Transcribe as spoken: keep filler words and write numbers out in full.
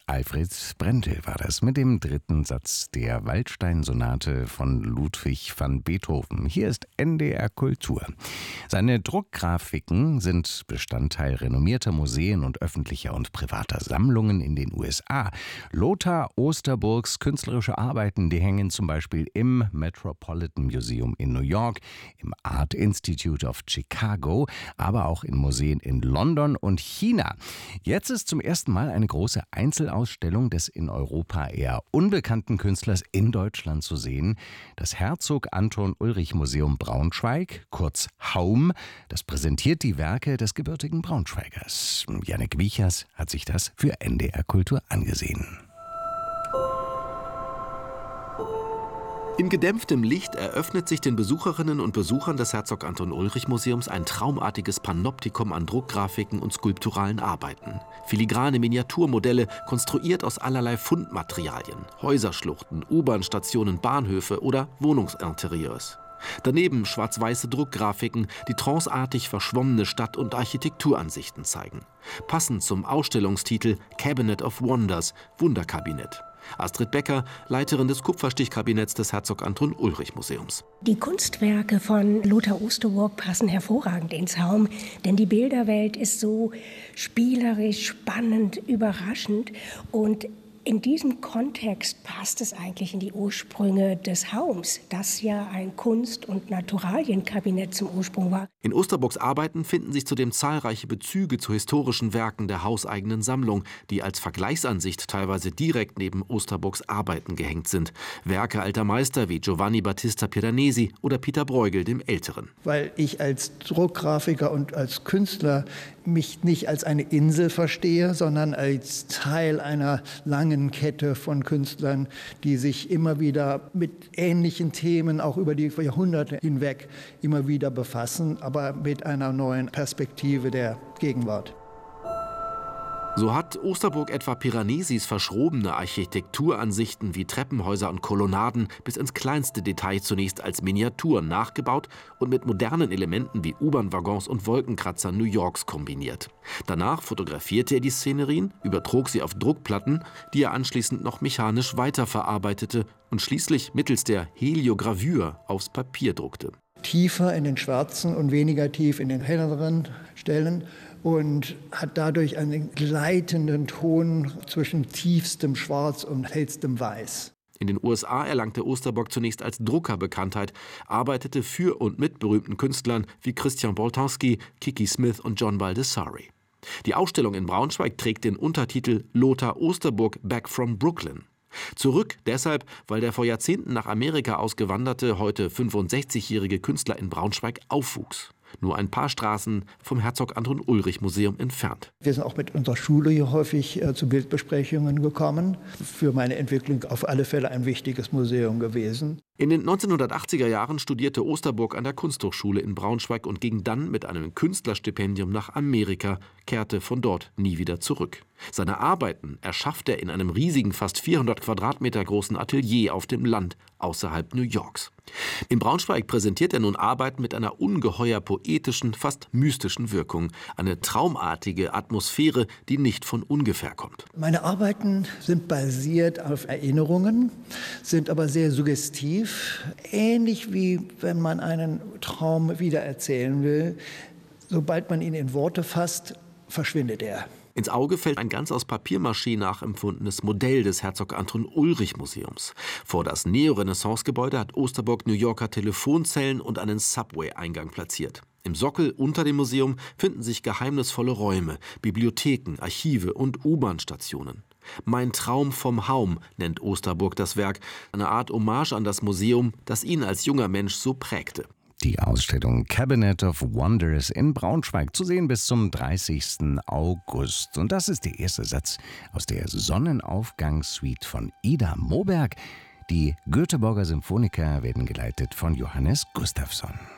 Alfred Brendel war das mit dem dritten Satz der Waldstein-Sonate von Ludwig van Beethoven. Hier ist N D R Kultur. Seine Druckgrafiken sind Bestandteil renommierter Museen und öffentlicher und privater Sammlungen in den U S A. Lothar Osterburgs künstlerische Arbeiten, die hängen zum Beispiel im Metropolitan Museum in New York, im Art Institute of Chicago, aber auch in Museen in London und China. Jetzt ist zum ersten Mal eine große Einzelausstellung des in Europa eher unbekannten Künstlers in Deutschland zu sehen. Das Herzog Anton Ulrich Museum Braunschweig, kurz HAUM, das präsentiert die Werke des gebürtigen Braunschweigers. Jannik Wiechers hat sich das für N D R Kultur angesehen. In gedämpftem Licht eröffnet sich den Besucherinnen und Besuchern des Herzog Anton Ulrich Museums ein traumartiges Panoptikum an Druckgrafiken und skulpturalen Arbeiten. Filigrane Miniaturmodelle, konstruiert aus allerlei Fundmaterialien, Häuserschluchten, U-Bahn-Stationen, Bahnhöfe oder Wohnungsinterieurs. Daneben schwarz-weiße Druckgrafiken, die tranceartig verschwommene Stadt- und Architekturansichten zeigen. Passend zum Ausstellungstitel Cabinet of Wonders, Wunderkabinett. Astrid Becker, Leiterin des Kupferstichkabinetts des Herzog Anton Ulrich Museums. Die Kunstwerke von Lothar Osterburg passen hervorragend ins Haum, denn die Bilderwelt ist so spielerisch, spannend, überraschend und in diesem Kontext passt es eigentlich in die Ursprünge des Haums, das ja ein Kunst- und Naturalienkabinett zum Ursprung war. In Osterburgs Arbeiten finden sich zudem zahlreiche Bezüge zu historischen Werken der hauseigenen Sammlung, die als Vergleichsansicht teilweise direkt neben Osterburgs Arbeiten gehängt sind. Werke alter Meister wie Giovanni Battista Piranesi oder Peter Bruegel dem Älteren. Weil ich als Druckgrafiker und als Künstler mich nicht als eine Insel verstehe, sondern als Teil einer langen Kette von Künstlern, die sich immer wieder mit ähnlichen Themen auch über die Jahrhunderte hinweg immer wieder befassen, aber mit einer neuen Perspektive der Gegenwart. So hat Osterburg etwa Piranesis verschrobene Architekturansichten wie Treppenhäuser und Kolonnaden bis ins kleinste Detail zunächst als Miniaturen nachgebaut und mit modernen Elementen wie U-Bahn-Waggons und Wolkenkratzern New Yorks kombiniert. Danach fotografierte er die Szenerien, übertrug sie auf Druckplatten, die er anschließend noch mechanisch weiterverarbeitete und schließlich mittels der Heliogravür aufs Papier druckte. Tiefer in den schwarzen und weniger tief in den helleren Stellen und hat dadurch einen gleitenden Ton zwischen tiefstem Schwarz und hellstem Weiß. In den U S A erlangte Osterburg zunächst als Drucker Bekanntheit, arbeitete für und mit berühmten Künstlern wie Christian Boltanski, Kiki Smith und John Baldessari. Die Ausstellung in Braunschweig trägt den Untertitel Lothar Osterburg Back from Brooklyn. Zurück deshalb, weil der vor Jahrzehnten nach Amerika ausgewanderte, heute fünfundsechzigjährige Künstler in Braunschweig aufwuchs. Nur ein paar Straßen vom Herzog Anton Ulrich Museum entfernt. Wir sind auch mit unserer Schule hier häufig äh, zu Bildbesprechungen gekommen. Für meine Entwicklung auf alle Fälle ein wichtiges Museum gewesen. In den neunzehnhundertachtziger Jahren studierte Osterburg an der Kunsthochschule in Braunschweig und ging dann mit einem Künstlerstipendium nach Amerika, kehrte von dort nie wieder zurück. Seine Arbeiten erschaffte er in einem riesigen, fast vierhundert Quadratmeter großen Atelier auf dem Land außerhalb New Yorks. In Braunschweig präsentiert er nun Arbeiten mit einer ungeheuer poetischen, fast mystischen Wirkung. Eine traumartige Atmosphäre, die nicht von ungefähr kommt. Meine Arbeiten sind basiert auf Erinnerungen, sind aber sehr suggestiv. Ähnlich wie wenn man einen Traum wiedererzählen will. Sobald man ihn in Worte fasst, verschwindet er. Ins Auge fällt ein ganz aus Papiermaché nachempfundenes Modell des Herzog Anton Ulrich Museums. Vor das Neorenaissance-Gebäude hat Osterburg New Yorker Telefonzellen und einen Subway-Eingang platziert. Im Sockel unter dem Museum finden sich geheimnisvolle Räume, Bibliotheken, Archive und U-Bahn-Stationen. Mein Traum vom Haum nennt Osterburg das Werk, eine Art Hommage an das Museum, das ihn als junger Mensch so prägte. Die Ausstellung Cabinet of Wonders in Braunschweig zu sehen bis zum dreißigsten August. Und das ist der erste Satz aus der Sonnenaufgangssuite von Ida Moberg. Die Göteborger Symphoniker werden geleitet von Johannes Gustafsson.